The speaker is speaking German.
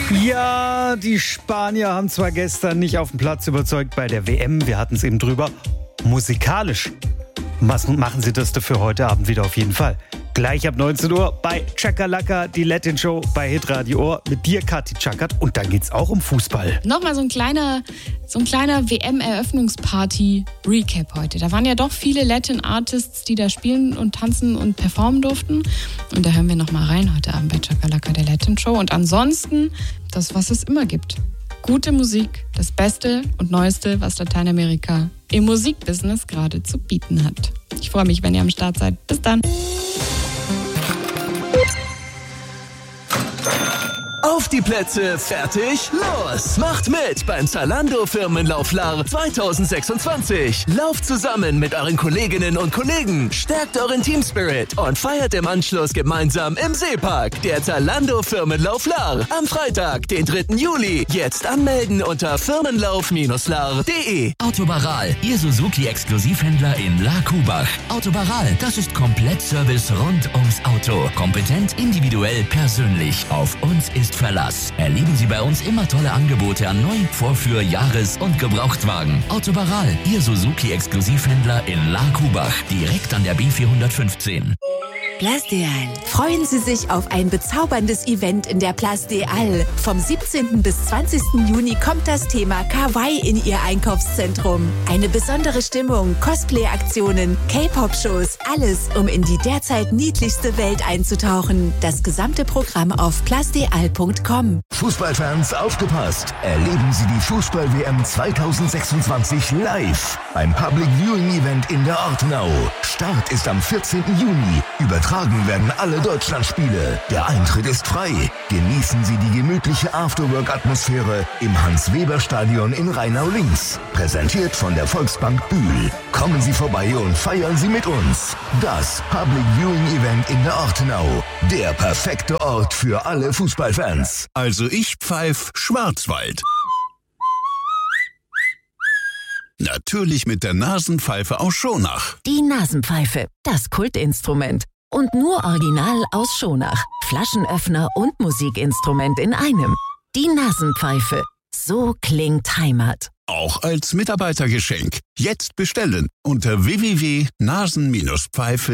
Ja, die Spanier haben zwar gestern nicht auf dem Platz überzeugt bei der WM, wir hatten es eben drüber, musikalisch. Was machen sie das für heute Abend wieder auf jeden Fall. Gleich ab 19 Uhr bei Chakalaka, die Latin Show bei Hitradio Ohr mit dir, Kathi Chakat. Und dann geht's auch um Fußball. Nochmal so ein kleiner WM-Eröffnungsparty-Recap heute. Da waren ja doch viele Latin-Artists, die da spielen und tanzen und performen durften. Und da hören wir nochmal rein heute Abend bei Chakalaka, der Latin Show. Und ansonsten das, was es immer gibt. Gute Musik, das Beste und Neueste, was Lateinamerika im Musikbusiness gerade zu bieten hat. Ich freue mich, wenn ihr am Start seid. Bis dann. Auf die Plätze, fertig, los! Macht mit beim Zalando Firmenlauflar 2026. Lauft zusammen mit euren Kolleginnen und Kollegen, stärkt euren Teamspirit und feiert im Anschluss gemeinsam im Seepark. Der Zalando Firmenlauflar am Freitag, den 3. Juli. Jetzt anmelden unter firmenlauf-lar.de. Autobaral, Ihr Suzuki-Exklusivhändler in La Kubach. Autobaral, das ist Komplettservice rund ums Auto. Kompetent, individuell, persönlich. Auf uns ist Verlass. Erleben Sie bei uns immer tolle Angebote an Neu-, Vorführ-, Jahres- und Gebrauchtwagen. Autobaral, Ihr Suzuki-Exklusivhändler in La Kubach. Direkt an der B415. Place des Halles. Freuen Sie sich auf ein bezauberndes Event in der Place des Halles. Vom 17. bis 20. Juni kommt das Thema Kawaii in Ihr Einkaufszentrum. Eine besondere Stimmung, Cosplay-Aktionen, K-Pop-Shows, alles, um in die derzeit niedlichste Welt einzutauchen. Das gesamte Programm auf placedeshalles.com. Fußballfans, aufgepasst! Erleben Sie die Fußball-WM 2026 live beim Public Viewing Event in der Ortenau. Start ist am 14. Juni. Übertragen werden alle Deutschlandspiele. Der Eintritt ist frei. Genießen Sie die gemütliche Afterwork-Atmosphäre im Hans-Weber-Stadion in Rheinau-Linz. Präsentiert von der Volksbank Bühl. Kommen Sie vorbei und feiern Sie mit uns. Das Public Viewing Event in der Ortenau. Der perfekte Ort für alle Fußballfans. Also ich pfeif Schwarzwald. Natürlich mit der Nasenpfeife aus Schonach. Die Nasenpfeife, das Kultinstrument. Und nur original aus Schonach. Flaschenöffner und Musikinstrument in einem. Die Nasenpfeife. So klingt Heimat. Auch als Mitarbeitergeschenk. Jetzt bestellen unter www.nasen-pfeife